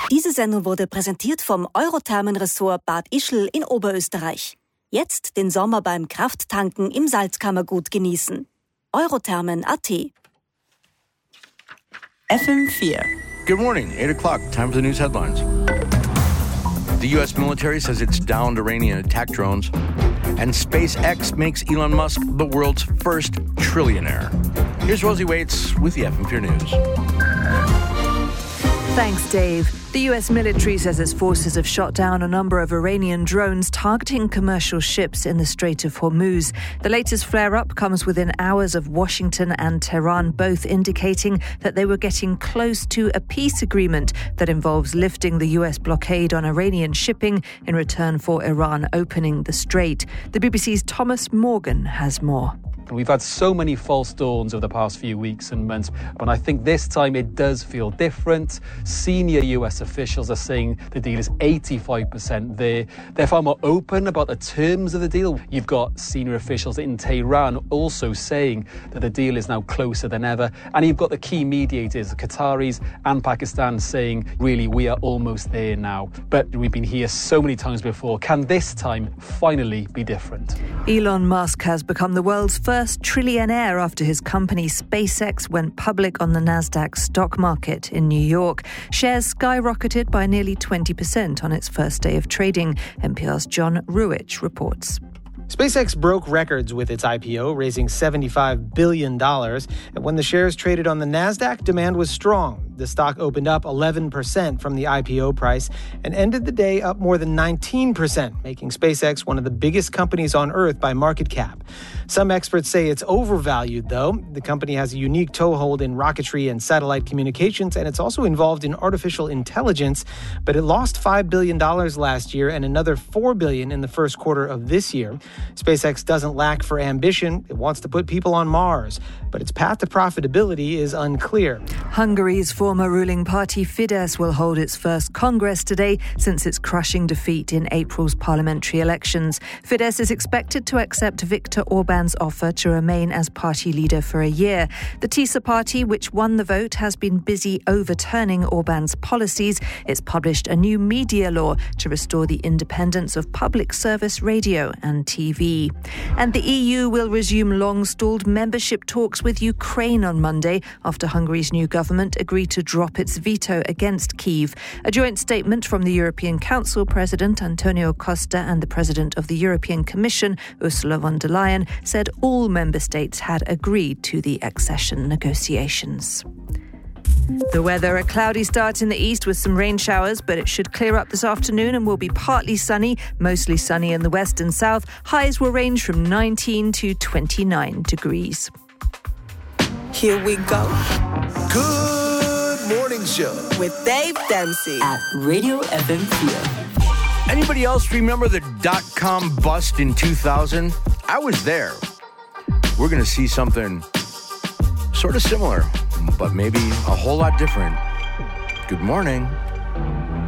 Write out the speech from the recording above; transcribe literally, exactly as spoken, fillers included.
Diese Sendung wurde präsentiert vom Eurothermenressort Bad Ischl in Oberösterreich. Jetzt den Sommer beim Krafttanken im Salzkammergut genießen. Eurothermen Punkt a t. F M vier. Good morning, eight o'clock, time for the news headlines. The U S military says it's downed Iranian attack drones, and SpaceX makes Elon Musk the world's first trillionaire. Here's Rosie Waits with the F M four News. Thanks, Dave. The U S military says its forces have shot down a number of Iranian drones targeting commercial ships in the Strait of Hormuz. The latest flare-up comes within hours of Washington and Tehran both indicating that they were getting close to a peace agreement that involves lifting the U S blockade on Iranian shipping in return for Iran opening the strait. The B B C's Thomas Morgan has more. We've had so many false dawns over the past few weeks and months, but I think this time it does feel different. Senior U S officials are saying the deal is eighty-five percent there. They're far more open about the terms of the deal. You've got senior officials in Tehran also saying that the deal is now closer than ever. And you've got the key mediators, the Qataris and Pakistan, saying, really, we are almost there now. But we've been here so many times before. Can this time finally be different? Elon Musk has become the world's first First trillionaire after his company SpaceX went public on the Nasdaq stock market in New York. Shares skyrocketed by nearly twenty percent on its first day of trading. N P R's John Ruwitch reports. SpaceX broke records with its I P O, raising seventy-five billion dollars. And when the shares traded on the Nasdaq, demand was strong. The stock opened up eleven percent from the I P O price and ended the day up more than nineteen percent, making SpaceX one of the biggest companies on Earth by market cap. Some experts say it's overvalued, though. The company has a unique toehold in rocketry and satellite communications, and it's also involved in artificial intelligence. But it lost five billion dollars last year and another four billion dollars in the first quarter of this year. SpaceX doesn't lack for ambition. It wants to put people on Mars, but its path to profitability is unclear. Hungary's former ruling party Fidesz will hold its first Congress today since its crushing defeat in April's parliamentary elections. Fidesz is expected to accept Viktor Orban's offer to remain as party leader for a year. The TISA party, which won the vote, has been busy overturning Orban's policies. It's published a new media law to restore the independence of public service radio and T V. And the E U will resume long-stalled membership talks with Ukraine on Monday after Hungary's new government agreed to drop its veto against Kyiv. A joint statement from the European Council President Antonio Costa and the President of the European Commission, Ursula von der Leyen, said all member states had agreed to the accession negotiations. The weather, a cloudy start in the east with some rain showers, but it should clear up this afternoon and will be partly sunny, mostly sunny in the west and south. Highs will range from nineteen to twenty-nine degrees. Here we go. Good morning show With Dave Dempsey at Radio F M four. Anybody else remember the dot-com bust in two thousand? I was there. We're going to see something sort of similar, but maybe a whole lot different. Good morning.